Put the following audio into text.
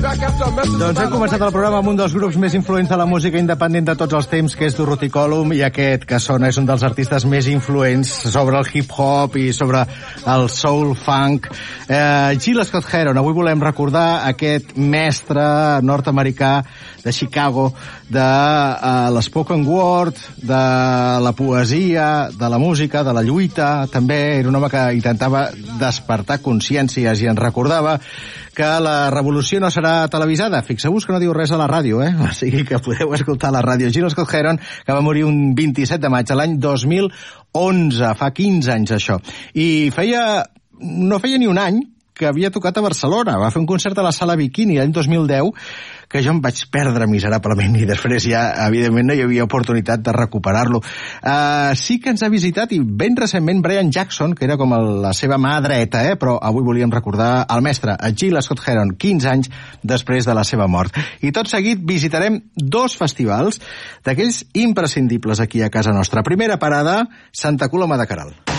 Doncs hem començat el programa amb un dels grups més influents de la música independent de tots els temps, que és Durruti Column, i aquest que sona és un dels artistes més influents sobre el hip-hop i sobre el soul funk. Gil Scott-Heron. Avui volem recordar aquest mestre nord-americà de Chicago, de l'spoken word, de la poesia, de la música, de la lluita. També era un home que intentava despertar consciències i ens recordava que la revolució no serà televisada. Fixeu-vos que no diu res a la ràdio, O sigui que podeu escoltar a la ràdio. Gil Scott-Heron, que va morir un 27 de maig de l'any 2011, fa 15 anys això. I no feia ni un any que havia tocat a Barcelona. Va fer un concert a la Sala Bikini l'any 2010, que jo em vaig perdre miserablement i després ja, evidentment, no hi havia oportunitat de recuperar-lo. Sí que ens ha visitat, i ben recentment, Brian Jackson, que era com la seva mà dreta, però avui volíem recordar el mestre, Gil Scott-Heron, 15 anys després de la seva mort. I tot seguit visitarem 2 festivals d'aquells imprescindibles aquí a casa nostra. Primera parada, Santa Coloma de Queralt.